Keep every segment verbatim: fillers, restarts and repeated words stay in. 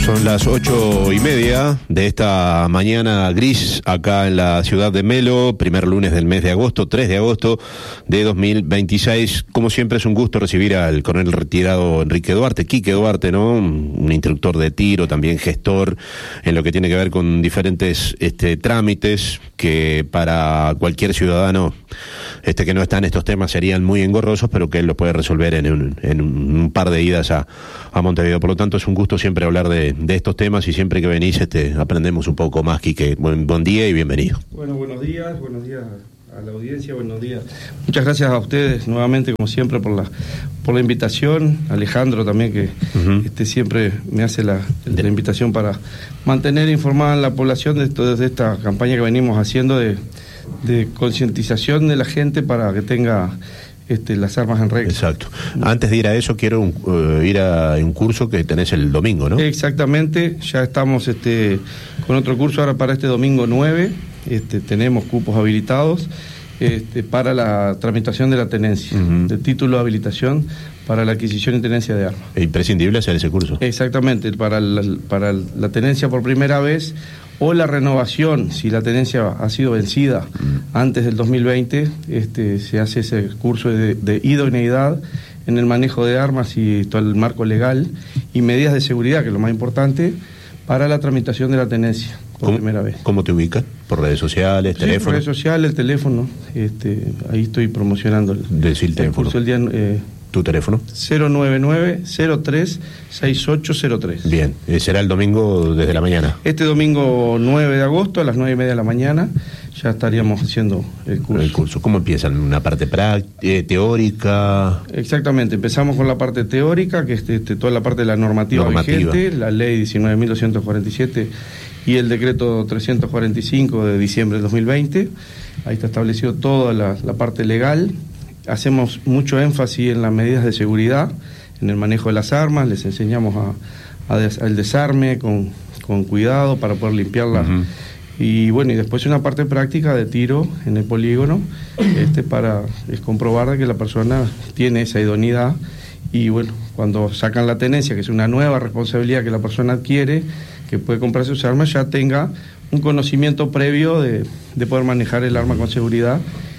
Son las ocho y media de esta mañana gris acá en la ciudad de Melo, primer lunes del mes de agosto, tres de agosto de dos mil veintiséis. Como siempre es un gusto recibir al coronel retirado Enrique Duarte, Quique Duarte, ¿no? Un instructor de tiro, también gestor en lo que tiene que ver con diferentes este, trámites que para cualquier ciudadano este que no está en estos temas serían muy engorrosos, pero que él lo puede resolver en un, en un par de idas a, a Montevideo. Por lo tanto es un gusto siempre hablar de, de estos temas y siempre que venís este, aprendemos un poco más, Quique. Buen, buen día y bienvenido. Bueno, buenos días, buenos días a la audiencia, buenos días. Muchas gracias a ustedes nuevamente, como siempre, por la por la invitación. Alejandro también, que uh-huh. este, siempre me hace la, la invitación para mantener informada a la población de, esto, de esta campaña que venimos haciendo de, de concientización de la gente para que tenga este, las armas en regla. Exacto. Antes de ir a eso, quiero un, uh, ir a un curso que tenés el domingo, ¿no? Exactamente, ya estamos este, con otro curso ahora para este domingo nueve. Este, tenemos cupos habilitados este, para la tramitación de la tenencia, uh-huh. de título de habilitación para la adquisición y tenencia de armas. ¿Es imprescindible hacer ese curso? Exactamente, para la, para la tenencia por primera vez o la renovación, si la tenencia ha sido vencida uh-huh. antes del dos mil veinte, este, se hace ese curso de, de idoneidad en el manejo de armas y todo el marco legal y medidas de seguridad, que es lo más importante, para la tramitación de la tenencia. Por ¿Cómo, primera vez. ¿Cómo te ubicas? ¿Por redes sociales, teléfono? Sí, por redes sociales, el teléfono. Este, ahí estoy promocionando el, Decir el teléfono. curso el día... Eh, ¿Tu teléfono? cero nueve nueve, cero tres, seis ocho cero tres. Bien, será el domingo desde la mañana. Este domingo nueve de agosto a las nueve y media de la mañana ya estaríamos haciendo el curso. El curso. ¿Cómo empiezan? ¿Una parte práctica, eh, teórica? Exactamente, empezamos con la parte teórica, que es este, toda la parte de la normativa, normativa vigente, la ley diecinueve mil doscientos cuarenta y siete y el decreto trescientos cuarenta y cinco de diciembre del dos mil veinte. Ahí está establecido toda la, la parte legal. Hacemos mucho énfasis en las medidas de seguridad, en el manejo de las armas, les enseñamos a, a des, al desarme con, con cuidado para poder limpiarlas. Uh-huh. Y bueno, y después una parte práctica de tiro en el polígono, este para es comprobar que la persona tiene esa idoneidad. Y bueno, cuando sacan la tenencia, que es una nueva responsabilidad que la persona adquiere, que puede comprar sus armas, ya tenga un conocimiento previo de, de poder manejar el arma con seguridad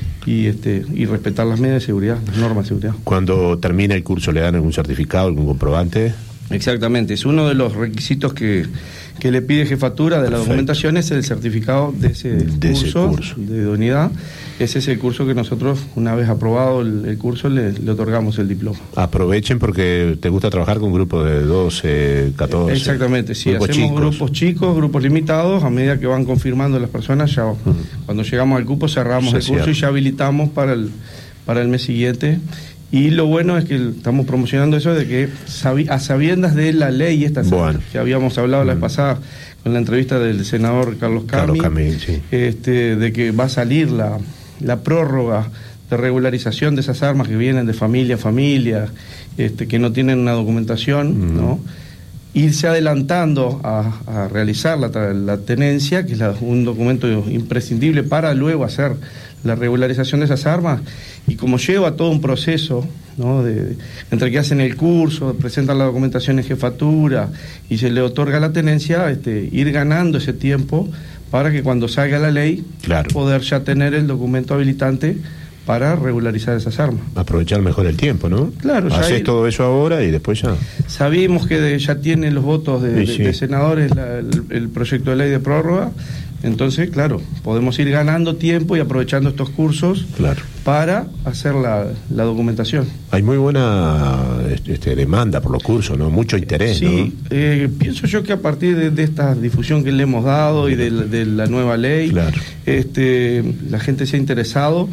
y este y respetar las medidas de seguridad, las normas de seguridad. Cuando termina el curso, ¿le dan algún certificado, algún comprobante? Exactamente, es uno de los requisitos que, que le pide jefatura de Perfecto. La documentación, es el certificado de ese, de curso, ese curso de idoneidad. Ese es el curso que nosotros, una vez aprobado el, el curso, le, le otorgamos el diploma. Aprovechen porque te gusta trabajar con grupos de doce, catorce. Exactamente, sí, grupos hacemos chicos. grupos chicos, grupos limitados, a medida que van confirmando las personas, ya uh-huh. cuando llegamos al cupo cerramos Se el curso cierra. Y ya habilitamos para el, para el mes siguiente. Y lo bueno es que estamos promocionando eso de que a sabiendas de la ley esta bueno. que habíamos hablado mm. la vez pasada con la entrevista del senador Carlos Cami, Carlos Cami sí. este, de que va a salir la, la prórroga de regularización de esas armas que vienen de familia a familia, este, que no tienen una documentación, mm. ¿no? Irse adelantando a, a realizar la, la tenencia, que es la, un documento imprescindible para luego hacer la regularización de esas armas, y como lleva todo un proceso, ¿no? de, de, entre que hacen el curso, presentan la documentación en jefatura y se le otorga la tenencia, este, ir ganando ese tiempo para que cuando salga la ley, claro. poder ya tener el documento habilitante para regularizar esas armas. Aprovechar mejor el tiempo, ¿no? Claro. Haces todo eso ahora y después ya... Sabíamos que de, ya tiene los votos de, sí, sí. de, de senadores la, el, el proyecto de ley de prórroga, entonces, claro, podemos ir ganando tiempo y aprovechando estos cursos claro. para hacer la, la documentación. Hay muy buena este, demanda por los cursos, ¿no? Mucho interés, sí, ¿no? Sí, eh, pienso yo que a partir de, de esta difusión que le hemos dado y de, de la nueva ley, claro. este, la gente se ha interesado.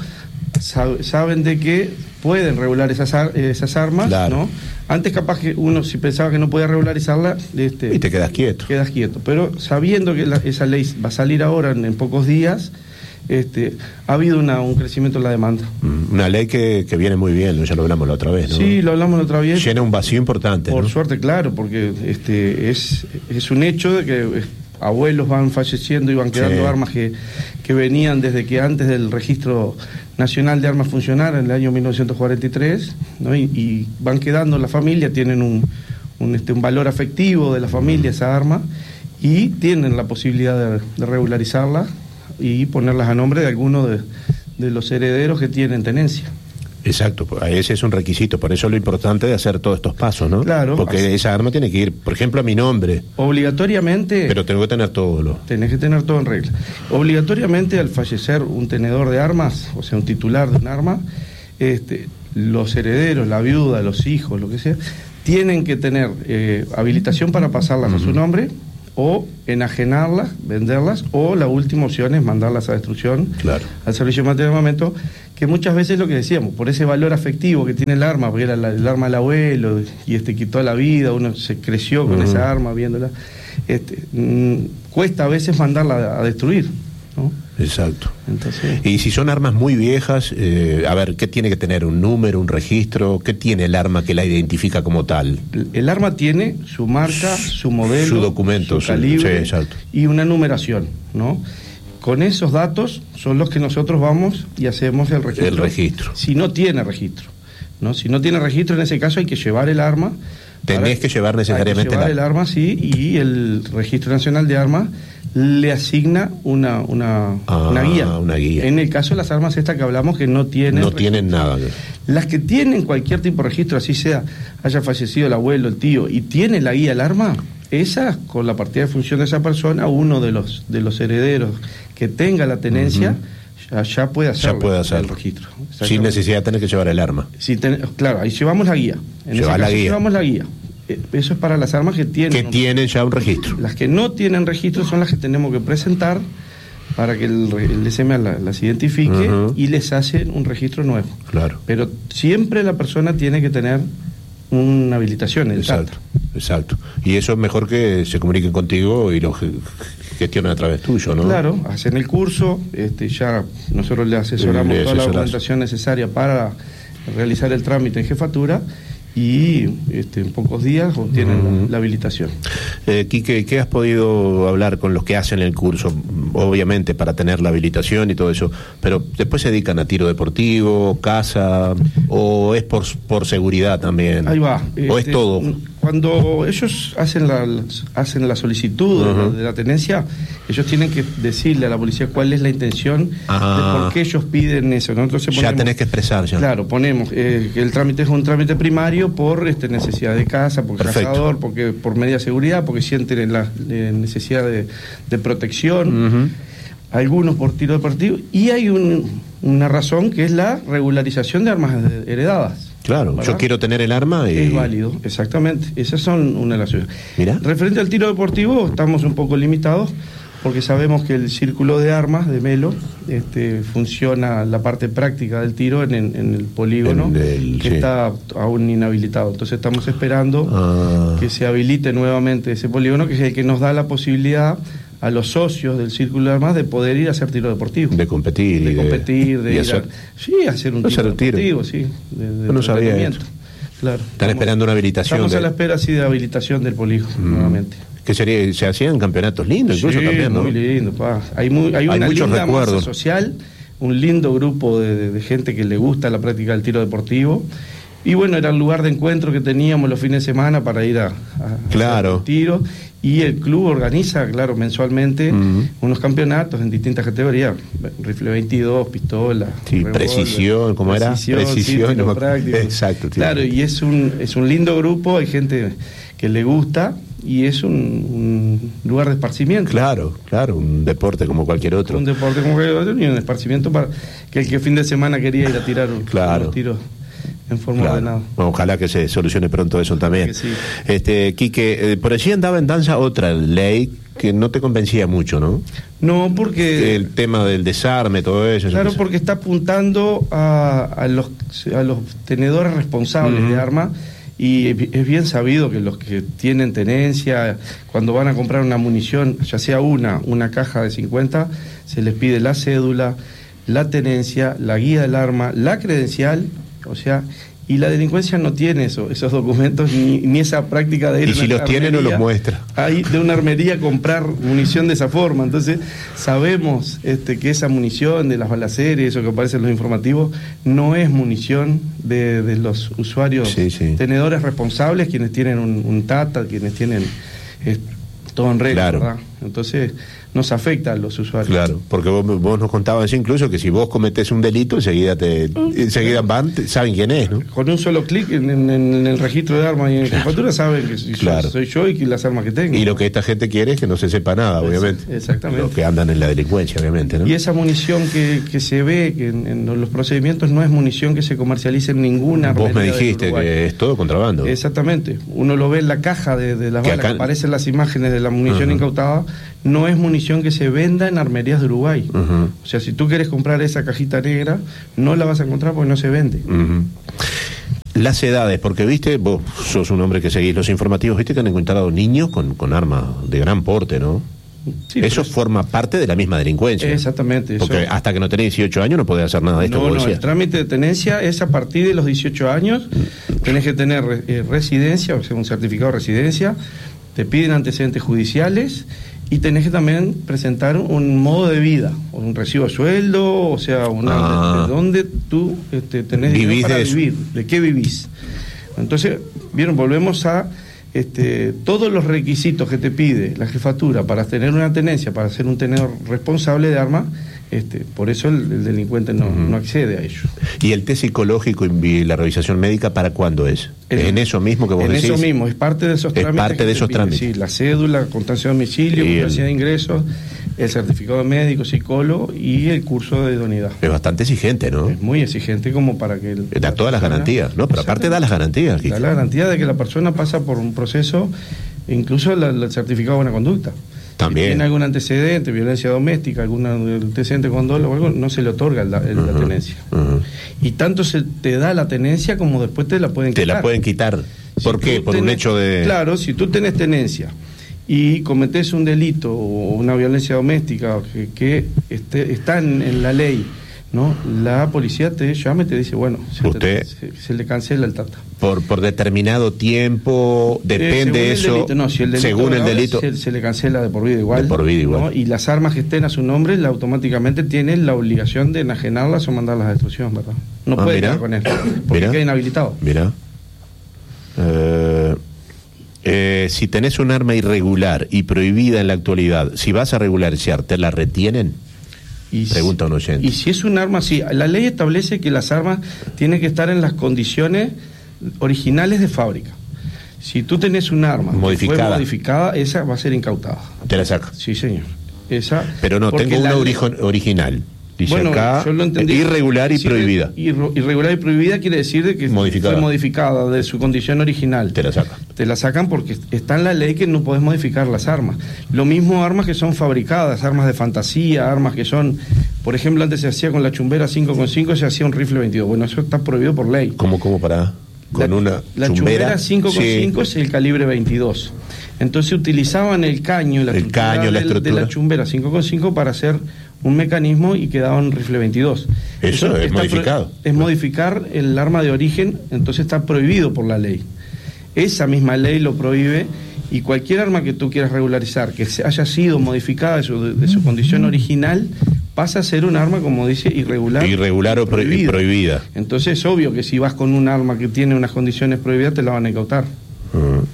Saben de que pueden regular esas, ar esas armas, claro. ¿no? Antes capaz que uno si pensaba que no podía regularizarla, este, y te quedas quieto. Quedas quieto, pero sabiendo que la, esa ley va a salir ahora en, en pocos días, este, ha habido una, un crecimiento en la demanda. Una ley que, que viene muy bien, ya lo hablamos la otra vez, ¿no? Sí, lo hablamos la otra vez. Llena un vacío importante. Por ¿no? suerte, claro, porque este, es, es un hecho de que abuelos van falleciendo y van quedando sí. armas que, que venían desde que antes del registro nacional de armas funcionara en el año mil novecientos cuarenta y tres, ¿no? y, y van quedando, la familia tienen un, un, este, un valor afectivo de la familia esa arma, y tienen la posibilidad de, de regularizarla y ponerlas a nombre de alguno de, de los herederos que tienen tenencia. Exacto, ese es un requisito, por eso es lo importante de hacer todos estos pasos, ¿no? Claro. Porque así, esa arma tiene que ir, por ejemplo, a mi nombre. Obligatoriamente. Pero tengo que tener todo lo. Tenés que tener todo en regla. Obligatoriamente, al fallecer un tenedor de armas, o sea, un titular de un arma, este, los herederos, la viuda, los hijos, lo que sea, tienen que tener eh, habilitación para pasarlas uh-huh. a su nombre, o enajenarlas, venderlas, o la última opción es mandarlas a destrucción, claro, al servicio de material de armamento, que muchas veces lo que decíamos, por ese valor afectivo que tiene el arma, porque era la, el arma del abuelo, y este quitó la vida, uno se creció con uh-huh. esa arma viéndola, este, mmm, cuesta a veces mandarla a, a destruir, ¿no? Exacto. Entonces, y si son armas muy viejas, eh, a ver, ¿qué tiene que tener? ¿Un número, un registro? ¿Qué tiene el arma que la identifica como tal? El, el arma tiene su marca, su modelo, su documento, su calibre, sí, y una numeración, ¿no? Con esos datos son los que nosotros vamos y hacemos el registro. El registro. Si no tiene registro, ¿no? Si no tiene registro, en ese caso hay que llevar el arma. Tenés que llevar necesariamente hay que llevar el arma. el arma, sí, y el Registro Nacional de Armas le asigna una una, ah, una guía. Una guía. En el caso de las armas estas que hablamos que no tienen No registro. tienen nada. Las que tienen cualquier tipo de registro, así sea, haya fallecido el abuelo, el tío, y tiene la guía del arma, esas, con la partida de función de esa persona, uno de los de los herederos que tenga la tenencia, uh-huh. ya, ya puede hacer el registro. Sin necesidad de tener que llevar el arma. Si ten, claro, ahí llevamos la guía. En Lleva ese la caso guía. llevamos la guía. Eso es para las armas que tienen que tienen ya un registro. Las que no tienen registro son las que tenemos que presentar para que el, el S M A la, las identifique uh-huh. y les hacen un registro nuevo. Claro. Pero siempre la persona tiene que tener una habilitación. Exacto, exacto. Y eso es mejor que se comuniquen contigo y lo gestionen a través tuyo, ¿no? Claro, hacen el curso, este, ya nosotros le asesoramos le toda la documentación necesaria para realizar el trámite en jefatura, y este, en pocos días obtienen mm. la, la habilitación. Eh, Quique, ¿qué has podido hablar con los que hacen el curso? Obviamente para tener la habilitación y todo eso, pero después se dedican a tiro deportivo, caza, o es por, por seguridad también. Ahí va. ¿O este, es todo? Cuando ellos hacen la, hacen la solicitud uh-huh. de, la, de la tenencia, ellos tienen que decirle a la policía cuál es la intención ah. de por qué ellos piden eso, ¿no? Entonces ponemos, ya tenés que expresar ya. Claro, ponemos eh, que el trámite es un trámite primario por este, necesidad de caza, por cazador, porque por media seguridad, porque sienten la, la necesidad de, de protección, uh-huh. algunos por tiro deportivo, y hay un, una razón que es la regularización de armas heredadas. Claro, ¿verdad? Yo quiero tener el arma y... Es válido, exactamente. Esas son una de las ciudades. Mira. Referente al tiro deportivo, estamos un poco limitados, porque sabemos que el círculo de armas de Melo este, funciona la parte práctica del tiro en, en, en el polígono, en el, que sí. está aún inhabilitado. Entonces estamos esperando ah. que se habilite nuevamente ese polígono, que es el que nos da la posibilidad a los socios del círculo de armas de poder ir a hacer tiro deportivo. De competir. De y competir, de, de ir hacer, a, sí, hacer un tiro, tiro deportivo, sí. De, de Yo no sabía eso. Claro. Están estamos, esperando una habilitación. Estamos de... a la espera, sí, de habilitación del polígono, mm. nuevamente. Que sería, se hacían campeonatos lindos, incluso sí, también, ¿no? muy lindo, pa. Hay, muy, hay, hay una muchos linda recuerdos. masa social, un lindo grupo de, de, de gente que le gusta la práctica del tiro deportivo. Y bueno, era el lugar de encuentro que teníamos los fines de semana para ir a, a claro. hacer tiro. Y el club organiza, claro, mensualmente uh-huh. unos campeonatos en distintas categorías. Rifle veintidós, pistola. Sí, revólver, precisión, ¿cómo era? Precisión, precisión sí, no, práctico. Exacto. Tío. Claro, y es un, es un lindo grupo, hay gente que le gusta y es un, un lugar de esparcimiento. Claro, claro, un deporte como cualquier otro. Un deporte como cualquier otro y un esparcimiento para que el que fin de semana quería ir a tirar un, claro. unos tiros en forma claro. ordenada. Bueno, ojalá que se solucione pronto eso también. Sí. Este, Quique, eh, por allí andaba en danza otra ley que no te convencía mucho, ¿no? No, porque... El tema del desarme, todo eso. Claro, eso porque está apuntando a, a, los, a los tenedores responsables uh-huh. de armas, y es bien sabido que los que tienen tenencia, cuando van a comprar una munición, ya sea una, una caja de cincuenta, se les pide la cédula, la tenencia, la guía del arma, la credencial, o sea, Y la delincuencia no tiene eso, esos documentos ni, ni esa práctica de ir y si los tiene no los muestra. Hay de una armería comprar munición de esa forma. Entonces sabemos este, que esa munición de las balaceras, eso que aparece en los informativos, no es munición de, de los usuarios, sí, sí. tenedores responsables, quienes tienen un, un Tata, quienes tienen eh, todo en regla, claro. ¿verdad? Entonces nos afecta a los usuarios. Claro, porque vos, vos nos contabas incluso que si vos cometés un delito, enseguida te enseguida van, te, saben quién es, ¿no? Con un solo clic en, en, en el registro de armas y en claro. jefatura saben que si claro. soy yo y que las armas que tengo. Y lo que esta gente quiere es que no se sepa nada, obviamente. Exactamente. Los que andan en la delincuencia, obviamente, ¿no? Y esa munición que, que se ve que en, en los procedimientos no es munición que se comercialice en ninguna armería. Vos me dijiste que es todo contrabando. Exactamente. Uno lo ve en la caja de, de las que balas, acá... que aparecen las imágenes de la munición uh-huh. incautada. No es munición que se venda en armerías de Uruguay. Uh-huh. O sea, si tú quieres comprar esa cajita negra, no la vas a encontrar porque no se vende. Uh-huh. Las edades, porque viste, vos sos un hombre que seguís los informativos, viste que han encontrado niños con, con armas de gran porte, ¿no? Sí, eso forma parte de la misma delincuencia. Exactamente. Porque eso... hasta que no tenés dieciocho años no podés hacer nada de esto. No, no, el trámite de tenencia es a partir de los dieciocho años. Tenés que tener eh, residencia, o sea, un certificado de residencia. Te piden antecedentes judiciales. Y tenés que también presentar un modo de vida, un recibo de sueldo, o sea, una, ah. de, de dónde tú este, tenés dinero para de vivir, de qué vivís. Entonces, vieron, volvemos a este, todos los requisitos que te pide la jefatura para tener una tenencia, para ser un tenedor responsable de armas. Este, por eso el, el delincuente no, uh-huh. no accede a ello. ¿Y el test psicológico y la revisación médica para cuándo es? El, ¿Es en eso mismo que vos en decís? En eso mismo, es parte de esos es trámites. parte de esos pide, trámites. Sí, la cédula, constancia de domicilio, constancia de ingresos, el certificado de médico, psicólogo y el curso de idoneidad. Es bastante exigente, ¿no? Es muy exigente como para que... El, da todas las garantías, ¿no? Pero aparte da las garantías. Da la garantía de que la persona pasa por un proceso, incluso la, el certificado de buena conducta. También. Si tiene algún antecedente, violencia doméstica, algún antecedente con dolo o algo, no se le otorga la, la uh-huh, tenencia. Uh-huh. Y tanto se te da la tenencia como después te la pueden quitar. Te la pueden quitar. ¿Por si qué? Por tenés, un hecho de... Claro, si tú tenés tenencia y cometés un delito o una violencia doméstica que, que esté, está en, en la ley, ¿no? La policía te llama y te dice, bueno, se, Usted, te, se, se le cancela el Tata. Por por determinado tiempo, depende eh, eso. El no, si el delito según el delito. Se, se le cancela de por vida igual. De por vida igual. ¿no? Y las armas que estén a su nombre, la, automáticamente tienen la obligación de enajenarlas o mandarlas a destrucción, ¿verdad? No ah, puede quedar con eso, porque mirá, queda inhabilitado. Mira. Eh, eh, si tenés un arma irregular y prohibida en la actualidad, si vas a regularizar, ¿te la retienen? Y Pregunta un oyente. Y si es un arma, sí. La ley establece que las armas tienen que estar en las condiciones originales de fábrica. Si tú tenés un arma modificada, que fue modificada, esa va a ser incautada. ¿Te la sacas? Sí, señor. Esa, pero no, tengo una ley... original. Dice bueno, acá, yo lo entendí. Irregular y sí, prohibida. Irregular y prohibida quiere decir de que modificada. fue modificada de su condición original. Te la sacan. Te la sacan porque está en la ley que no podés modificar las armas. Lo mismo armas que son fabricadas, armas de fantasía, armas que son... Por ejemplo, antes se hacía con la chumbera cinco con cinco, se hacía un rifle veintidós. Bueno, eso está prohibido por ley. ¿Cómo, cómo para...? Con la, una la chumbera, chumbera cinco con cinco sí. Es el calibre veintidós. Entonces utilizaban el caño, la el caño, la de, de la chumbera cinco con cinco para hacer un mecanismo y quedaba un rifle veintidós. Eso, Eso es modificado. Pro, es modificar el arma de origen, entonces está prohibido por la ley. Esa misma ley lo prohíbe y cualquier arma que tú quieras regularizar, que haya sido modificada de su, de su condición original, pasa a ser un arma, como dice, irregular. Irregular o prohibida. prohibida. Entonces es obvio que si vas con un arma que tiene unas condiciones prohibidas, te la van a incautar. Uh-huh.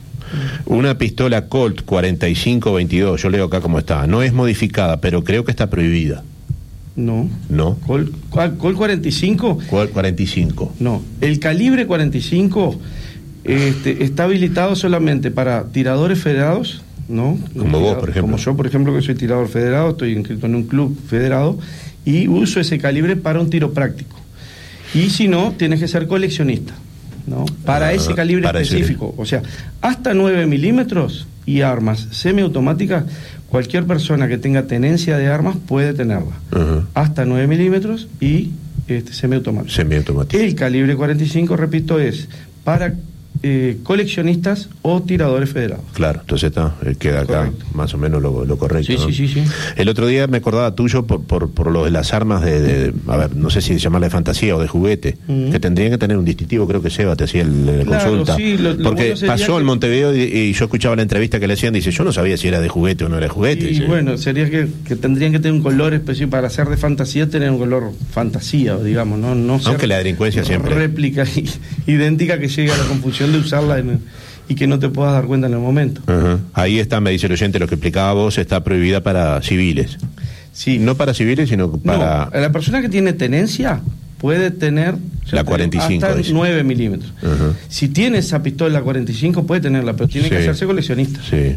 Una pistola Colt cuarenta y cinco veintidós, yo leo acá cómo está. No es modificada, pero creo que está prohibida. No. ¿No? ¿Colt, Colt cuarenta y cinco? Colt cuarenta y cinco. No. El calibre cuarenta y cinco este, está habilitado solamente para tiradores federados, ¿no? Como tirador, vos, por ejemplo. Como yo, por ejemplo, que soy tirador federado, estoy inscrito en un club federado y uso ese calibre para un tiro práctico. Y si no, tienes que ser coleccionista, ¿no? Para ah, ese calibre para específico. Ese... O sea, hasta nueve milímetros y armas semiautomáticas, cualquier persona que tenga tenencia de armas puede tenerla. Uh-huh. Hasta nueve milímetros y este, semiautomática. Semiautomática. El calibre cuarenta y cinco, repito, es para eh, coleccionistas o tiradores federados. Claro, entonces está, eh, queda acá Correcto. más o menos lo, lo correcto. Sí, ¿no? sí, sí, sí. El otro día me acordaba tuyo por, por, por lo de las armas de, de, a ver, no sé si llamarle de fantasía o de juguete, uh-huh. que tendrían que tener un distintivo, creo que Seba te hacía la claro, consulta. Sí, lo, lo porque bueno pasó que... en Montevideo y, y yo escuchaba la entrevista que le hacían, dice, yo no sabía si era de juguete o no era de juguete. Y sí. bueno, sería que, que tendrían que tener un color específico para hacer de fantasía, tener un color fantasía, digamos, no, no aunque la delincuencia siempre réplica idéntica que llegue a la confusión de usarla en, y que no te puedas dar cuenta en el momento. Uh-huh. Ahí está, me dice el oyente, lo que explicaba vos, está prohibida para civiles. Sí. No para civiles, sino para... No, la persona que tiene tenencia puede tener la cuarenta y cinco, hasta dice. nueve milímetros. Uh-huh. Si tiene esa pistola cuarenta y cinco puede tenerla, pero tiene sí. que hacerse coleccionista. Sí.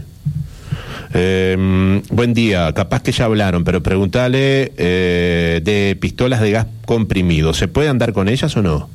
Eh, buen día, capaz que ya hablaron, pero preguntale eh, de pistolas de gas comprimido, ¿se puede andar con ellas o no?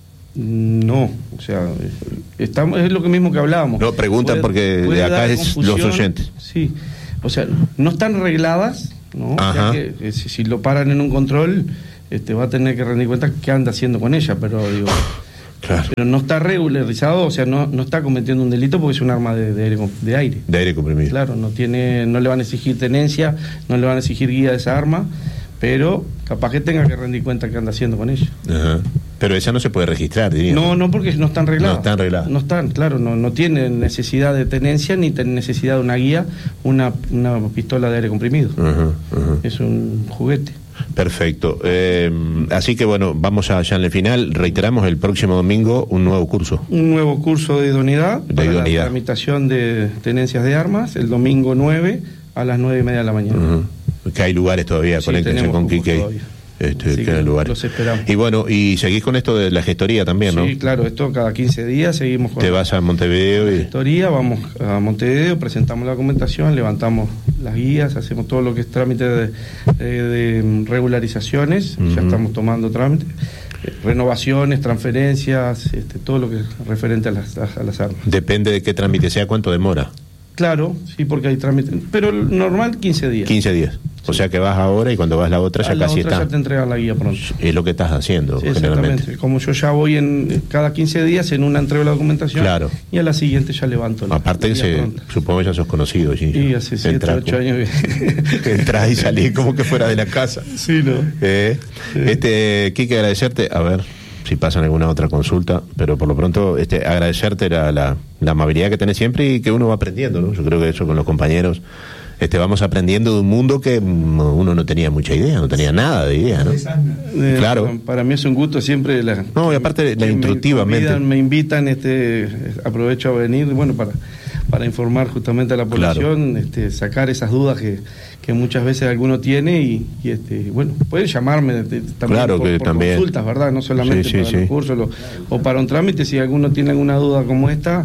No, o sea, estamos, es lo que mismo que hablábamos. No, preguntan puede, porque puede de acá es los oyentes. Sí, o sea, no están regladas, ¿no? O sea que eh, si, si lo paran en un control, este, va a tener que rendir cuenta qué anda haciendo con ella, pero digo... Claro. Pero no está regularizado, o sea, no, no está cometiendo un delito porque es un arma de, de, aire, de aire. De aire comprimido. Claro, no tiene, no le van a exigir tenencia, no le van a exigir guía de esa arma, pero capaz que tenga que rendir cuenta qué anda haciendo con ella. Ajá. Pero esa no se puede registrar, diría. No, no, porque no están regladas. No están regladas. No están, claro, no, no tienen necesidad de tenencia ni necesidad de una guía, una, una pistola de aire comprimido. Ajá, ajá. Es un juguete. Perfecto. Eh, así que bueno, vamos allá en el final. Reiteramos el próximo domingo un nuevo curso. Un nuevo curso de idoneidad de para idoneidad. La tramitación de tenencias de armas, el domingo nueve a las nueve y media de la mañana. Uh-huh. Que hay lugares todavía, sí, conéctense con Quique. Este, que lugares. Los esperamos. Y bueno, y seguís con esto de la gestoría también, ¿no? Sí, claro, esto cada quince días seguimos con Te vas a Montevideo y... gestoría, vamos a Montevideo, presentamos la documentación, levantamos las guías, hacemos todo lo que es trámite de, de, de regularizaciones, uh-huh. ya estamos tomando trámite, eh, renovaciones, transferencias, este, todo lo que es referente a las, a, a las armas. Depende de qué trámite sea, ¿cuánto demora? Claro, sí, porque hay trámite, pero normal quince días. quince días. O sea que vas ahora y cuando vas la otra ya a la casi otra está. Ya te entregan la guía pronto. Es lo que estás haciendo, sí, generalmente. Exactamente. Como yo ya voy en cada quince días en una entrega de la documentación. Claro. Y a la siguiente ya levanto. La, Aparte, la se, supongo que ya sos conocido. Sí, y hace siete, ocho años. Entrás y salís como que fuera de la casa. Sí, ¿no? Eh, sí. Este, Quique, agradecerte. A ver si pasan alguna otra consulta, pero por lo pronto este agradecerte la, la, la amabilidad que tenés siempre y que uno va aprendiendo, ¿no? Yo creo que eso con los compañeros este vamos aprendiendo de un mundo que uno no tenía mucha idea, no tenía nada de idea, ¿no? Eh, claro. Para mí es un gusto siempre la, no, y aparte la instructivamente me, me invitan, este aprovecho a venir, bueno, para para informar justamente a la población, claro. este, sacar esas dudas que, que muchas veces alguno tiene y, y este bueno, pueden llamarme de, también claro por, que por también. consultas, ¿verdad? No solamente sí, sí, para sí. los cursos lo, o para un trámite, si alguno tiene alguna duda como esta,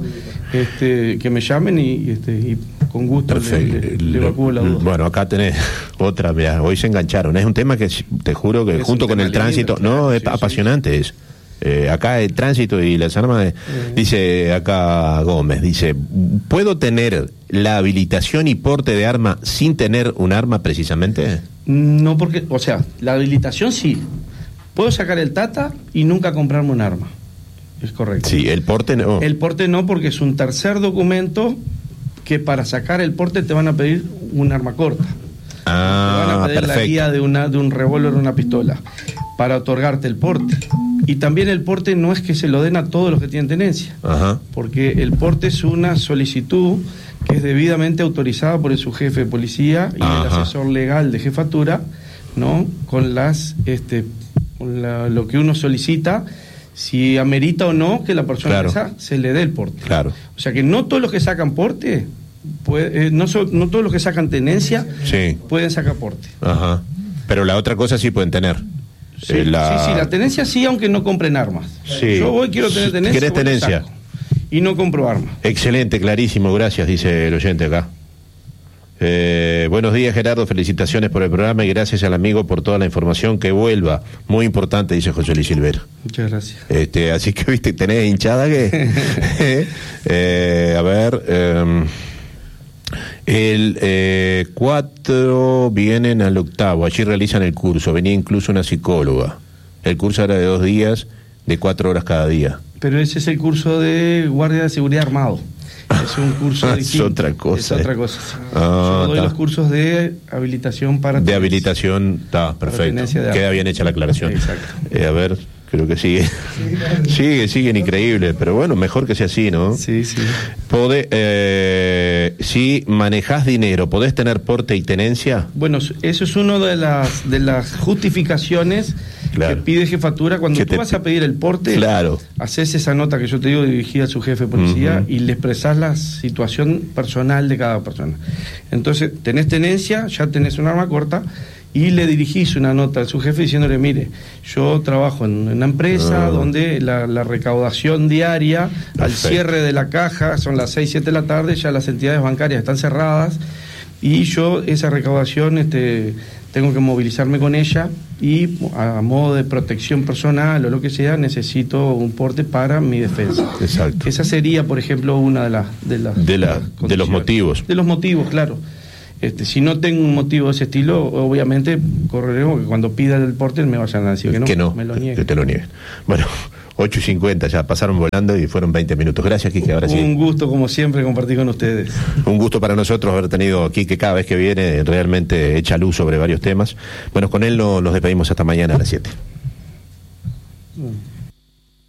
este que me llamen y, este, y con gusto le, le, le evacúo la duda. Bueno, acá tenés otra, mirá, hoy se engancharon. Es un tema que te juro que es junto con el tránsito, lindo, no, claro, es sí, apasionante sí. es. Eh, acá el tránsito y las armas, eh, uh-huh. dice acá Gómez, dice, ¿puedo tener la habilitación y porte de arma sin tener un arma precisamente? No, porque, o sea, la habilitación sí. Puedo sacar el Tata y nunca comprarme un arma. Es correcto. Sí, el porte no. El porte no, porque es un tercer documento que para sacar el porte te van a pedir un arma corta. Ah, te van a pedir perfecto. la guía de, una, de un revólver o una pistola para otorgarte el porte. Y también el porte no es que se lo den a todos los que tienen tenencia. Ajá. Porque el porte es una solicitud que es debidamente autorizada por el subjefe de policía y Ajá. el asesor legal de jefatura, ¿no? Con las este con la, lo que uno solicita, si amerita o no que la persona claro. esa se le dé el porte. Claro. O sea que no todos los que sacan porte, puede, eh, no, so, no todos los que sacan tenencia sí. pueden sacar porte. Ajá. Pero la otra cosa sí pueden tener. Sí, eh, la... sí, sí, la tenencia sí, aunque no compren armas. Sí. Yo voy, quiero tener tenencia. ¿Querés tenencia? Y no compro armas. Excelente, clarísimo, gracias, dice el oyente acá. Eh, buenos días, Gerardo, felicitaciones por el programa y gracias al amigo por toda la información, que vuelva. Muy importante, dice José Luis Silvera. Muchas gracias. Este, así que, viste, tenés hinchada que... eh, a ver... Eh, el eh, cuatro vienen al octavo, allí realizan el curso, venía incluso una psicóloga. El curso era de dos días, de cuatro horas cada día. Pero ese es el curso de guardia de seguridad armado. Es un curso distinto. Es otra cosa. Es otra cosa. Ah, Yo doy ta. los cursos de habilitación para... De habilitación, está, perfecto. Queda bien hecha la aclaración. Exacto. Eh, a ver, creo que sigue. sigue, siguen increíble, pero bueno, mejor que sea así, ¿no? Sí, sí. Podé, eh, si manejás dinero, ¿podés tener porte y tenencia? Bueno, eso es una de las, de las justificaciones claro. que pide jefatura. Cuando que tú te... vas a pedir el porte, claro. haces esa nota que yo te digo dirigida a su jefe de policía uh-huh. y le expresás la situación personal de cada persona. Entonces, tenés tenencia, ya tenés un arma corta, y le dirigís una nota a su jefe diciéndole, mire, yo trabajo en una empresa uh-huh. donde la, la recaudación diaria, perfecto. Al cierre de la caja, son las seis, siete de la tarde, ya las entidades bancarias están cerradas, y yo esa recaudación este, tengo que movilizarme con ella, y a modo de protección personal o lo que sea, necesito un porte para mi defensa. Exacto. Esa sería, por ejemplo, una de las... De, las, de, la, de los motivos. De los motivos, claro. Este, si no tengo un motivo de ese estilo, obviamente correremos que cuando pida el porte me vayan a decir que no, que no me lo nieguen. Que te lo nieguen. Bueno, ocho y cincuenta ya pasaron volando y fueron veinte minutos. Gracias, Quique. Ahora sí. Un gusto, como siempre, compartir con ustedes. Un gusto para nosotros haber tenido a Quique cada vez que viene, realmente echa luz sobre varios temas. Bueno, con él no, nos despedimos hasta mañana a las siete. Mm.